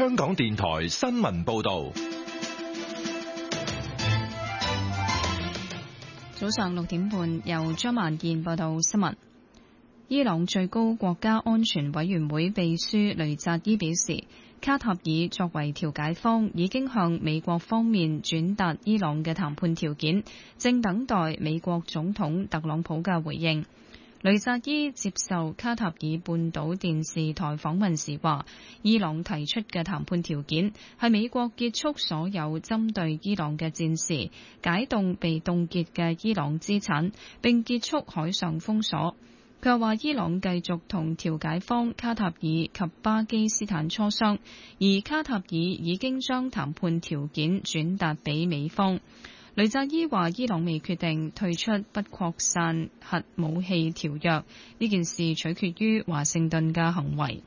香港電台新聞報道。 早上6點半，由張萬燕報道新聞。伊朗最高國家安全委員會秘書雷扎伊表示，卡塔爾作為調解方，已經向美國方面轉達伊朗嘅談判條件，正等待美國總統特朗普嘅回應。雷扎伊接受卡塔爾半島電視台訪問時話，伊朗提出嘅談判條件係美國結束所有針對伊朗嘅戰事，解凍被凍結嘅伊朗資產，並結束海上封鎖。佢又話，伊朗繼續同調解方卡塔爾及巴基斯坦磋商，而卡塔爾已經將談判條件轉達俾美方。雷扎伊話，伊朗未決定退出不擴散核武器條約，呢件事取決於華盛頓嘅行為。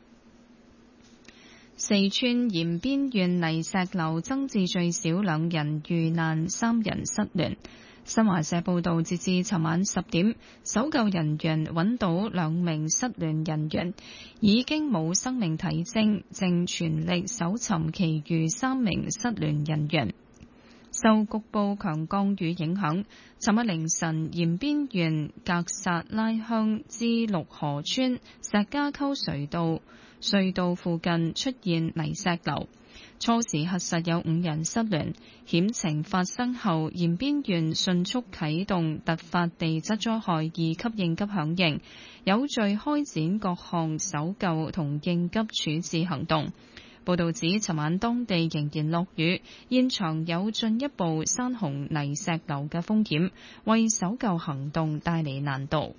四川延邊縣泥石流增至最少2人遇難，3人失聯。新華社報道，截至尋晚10點，搜救人員揾到2名失聯人員，已經冇生命體徵，正全力搜尋其餘3名失聯人員。受局部強降雨影響，尋日凌晨延邊縣格薩拉鄉支綠河村石家溝隧道附近出現泥石流，初時核實有5人失聯。險情發生後，延邊縣迅速啟動突發地質災害2級應急響應，有序開展各項搜救同應急處置行動。報道指，尋晚當地仍然落雨，現場有進一步山洪泥石流嘅風險，為搜救行動帶嚟難度。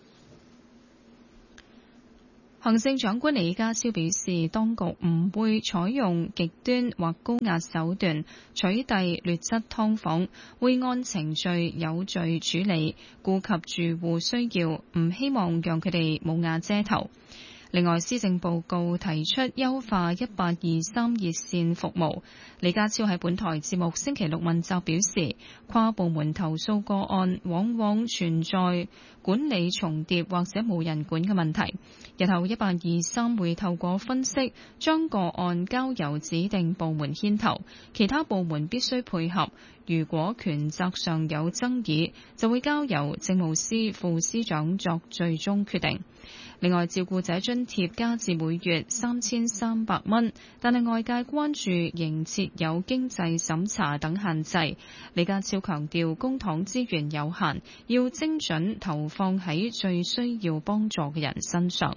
行政長官李家超表示，當局唔會採用極端或高壓手段取締劣質劏房，會按程序有序處理，顧及住戶需要，唔希望讓佢哋冇瓦遮頭。另外，施政報告提出優化1823熱線服務。李家超喺本台節目星期六問責表示，跨部門投訴個案往往存在管理重疊或者冇人管嘅問題。日後1823會透過分析，將個案交由指定部門牽頭，其他部門必須配合。如果權責上有爭議，就會交由政務司副司長作最終決定。另外，照顧者津貼加至每月3300蚊，但係外界關注仍設有經濟審查等限制。李家超強調，公帑資源有限，要精準投放喺最需要幫助嘅人身上。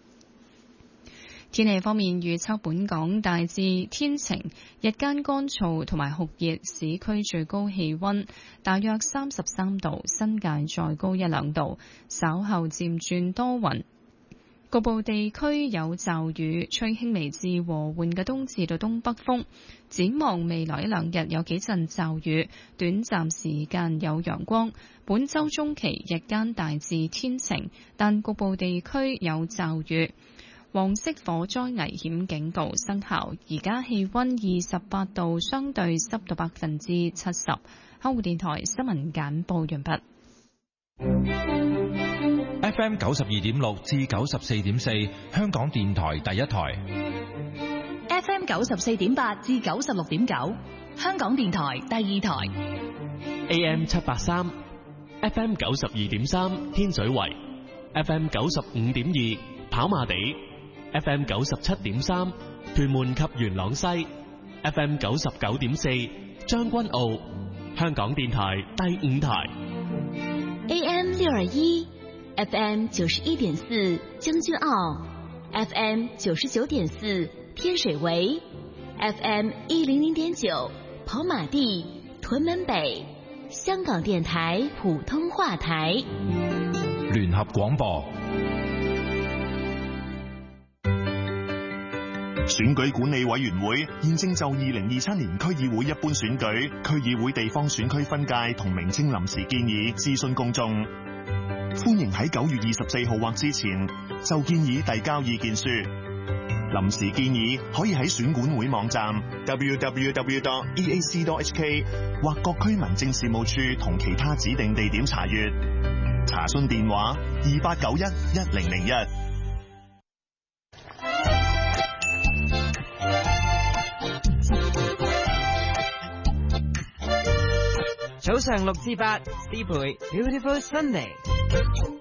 天氣方面，預測本港大致天晴，日間乾燥同埋酷熱，市區最高氣溫大約33度，新界再高1-2度。稍後漸轉多雲，局部地區有驟雨，吹輕微至和緩嘅東至到東北風。展望未來1-2日有幾陣驟雨，短暫時間有陽光。本週中期日間大致天晴，但局部地區有驟雨。黃色火災危險警告生效。而家氣溫28度，相對濕度70%。香港電台新聞簡報完畢。 FM 92.6至94.4，香港電台第一台。 FM 94.8至96.9，香港電台第二台。 AM 783 ，FM 92.3，天水圍。FM 95.2，跑馬地。FM 97.3，屯門及元朗西。FM 99.4，將軍澳。香港電台第五台。 AM 621，FM 91.4，將軍澳。FM 99.4，天水圍。FM 100.9，跑馬地、屯門北。香港電台普通話台。 聯合廣播。 選舉管理委員會現正就2027年區議會一般選舉、區議會地方選區分界同名稱臨時建議諮詢公眾。歡迎喺9月24號或之前就建議遞交意見書。臨時建議可以喺選管會網站 www.eac.hk 或各區民政事務處同其他指定地點查閱。查詢電話28911001。 早上6至8，思培 Beautiful Sunday。